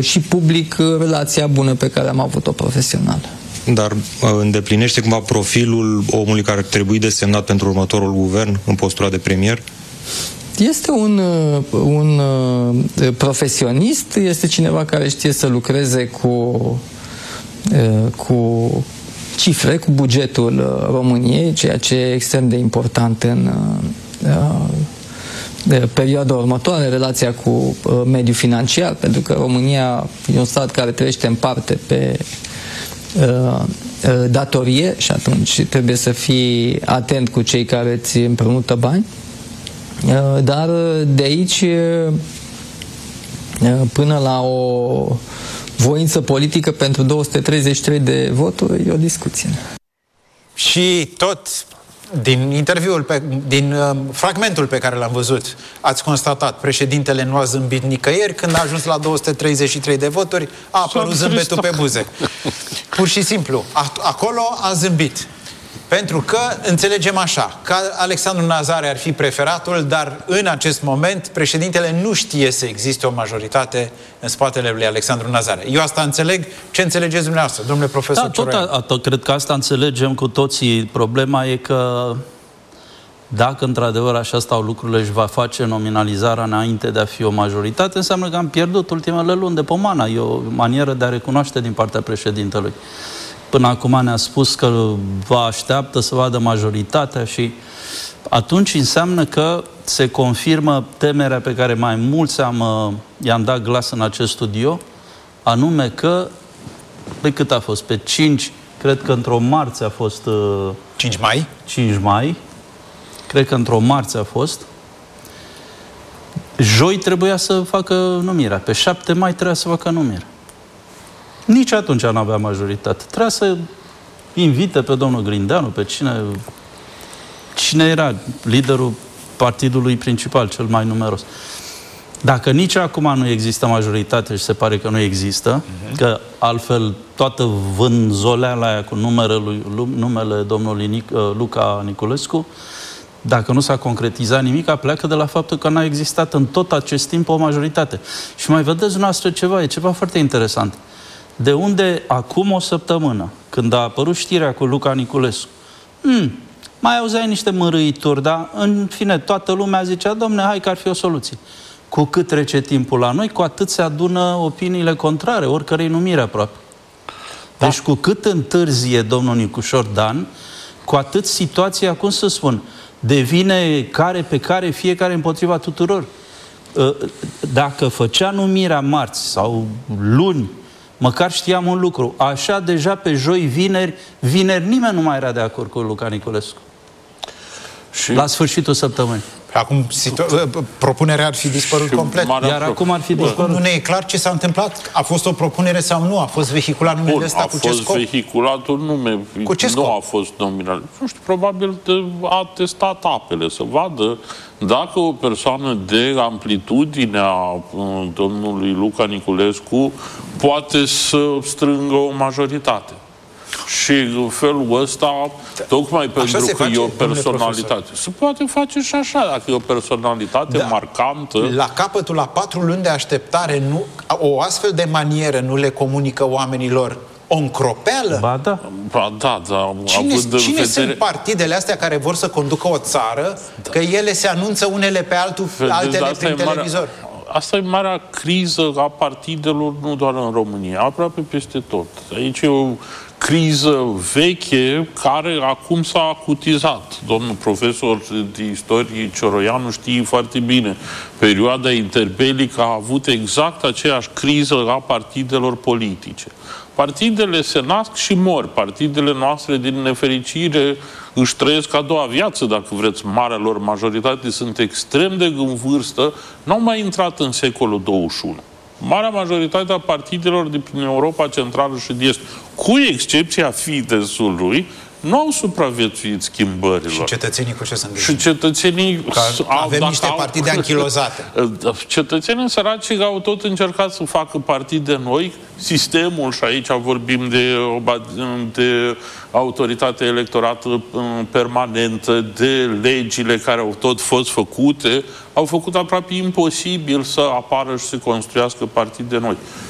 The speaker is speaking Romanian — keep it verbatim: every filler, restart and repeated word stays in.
și public relația bună pe care am avut-o profesional. Dar îndeplinește cumva profilul omului care ar trebui desemnat pentru următorul guvern în postura de premier? Este un, un profesionist, este cineva care știe să lucreze cu, cu cifre, cu bugetul României, ceea ce e extrem de important în perioada următoare, relația cu mediul financiar, pentru că România e un stat care trăiește în parte pe datorie și atunci trebuie să fii atent cu cei care îți împrumută bani. Dar de aici până la o voință politică pentru două sute treizeci și trei de voturi e o discuție. Și tot din interviul, pe, din uh, fragmentul pe care l-am văzut, ați constatat, președintele nu a zâmbit nicăieri, când a ajuns la două sute treizeci și trei de voturi, a apărut zâmbetul pe buze. Pur și simplu, a, acolo a zâmbit. Pentru că înțelegem așa, că Alexandru Nazare ar fi preferatul, dar în acest moment președintele nu știe să existe o majoritate în spatele lui Alexandru Nazare. Eu asta înțeleg. Ce înțelegeți dumneavoastră, domnule profesor? Da, tot, a, tot cred că asta înțelegem cu toții. Problema e că dacă într-adevăr așa stau lucrurile, își va face nominalizarea înainte de a fi o majoritate, înseamnă că am pierdut ultimele luni de pomana. E o manieră de a recunoaște din partea președintelui. Până acum ne-a spus că vă așteaptă să vadă majoritatea și atunci înseamnă că se confirmă temerea pe care mai mulți am, i-am dat glas în acest studio, anume că, pe cât a fost? Pe cinci, cred că într-o marți a fost... cinci mai? cinci mai. Cred că într-o marți a fost. Joi trebuia să facă numirea. Pe șapte mai trebuia să facă numirea. Nici atunci nu avea majoritate. Trebuia să invite pe domnul Grindeanu, pe cine... Cine era liderul partidului principal, cel mai numeros. Dacă nici acum nu există majoritate și se pare că nu există, uh-huh. că altfel toată vânzoleala aia cu numele, lui, numele domnului Nic, Luca Niculescu, dacă nu s-a concretizat nimic, pleacă de la faptul că n-a existat în tot acest timp o majoritate. Și mai vedeți noastră ceva, e ceva foarte interesant. De unde acum o săptămână, când a apărut știrea cu Luca Niculescu, hmm, mai auzeai niște mărâituri, dar în fine toată lumea zicea, domne, hai că ar fi o soluție. Cu cât trece timpul la noi, cu atât se adună opiniile contrare, oricărei numiri aproape. Da. Deci cu cât întârzie domnul Nicușor Dan, cu atât situația, cum să spun, devine care pe care, fiecare împotriva tuturor. Dacă făcea numirea marți sau luni, măcar știam un lucru. Așa deja pe joi, vineri, vineri nimeni nu mai era de acord cu Luca Niculescu. Și la sfârșitul săptămânii. Acum propunerea ar fi dispărut complet. Iar acum ar fi dispărut. Nu ne e clar ce s-a întâmplat? A fost o propunere sau nu? A fost vehiculat numele ăsta? Cu ce scop? A fost vehiculat un nume. Cu ce scop? Nu a fost nominal. Nu știu, probabil a testat apele, să vadă dacă o persoană de amplitudinea domnului Luca Niculescu poate să strângă o majoritate. Și în felul ăsta, tocmai așa pentru că face, e o personalitate. Se poate face și așa, dacă e o personalitate da. marcantă. La capătul, la patru luni de așteptare, nu, o astfel de manieră nu le comunică oamenilor o încropeală? Ba da. Ba da, da. Cine, cine vedere... sunt partidele astea care vor să conducă o țară, da. că ele se anunță unele pe altul, Vedeți, altele prin televizor? Marea... Asta e marea criză a partidelor, nu doar în România, aproape peste tot. Aici e o criză veche care acum s-a acutizat. Domnul profesor de istorie Cioroianu știe foarte bine. Perioada interbelică a avut exact aceeași criză a partidelor politice. Partidele se nasc și mor. Partidele noastre, din nefericire, își trăiesc a doua viață, dacă vreți. Marea lor majoritate sunt extrem de în vârstă, n-au mai intrat în secolul douăzeci și unu. Marea majoritate a partidelor din Europa Centrală și de Est, cu excepția Fideszului, nu au supraviețuit schimbărilor. Și cetățenii cu ce sunt Și cetățenii... Avem au, niște au, partide anchilozate. Cetățenii săraci au tot încercat să facă partide noi. Sistemul, și aici vorbim de, de autoritate electorată permanentă, de legile care au tot fost făcute, au făcut aproape imposibil să apară și să construiască partide noi.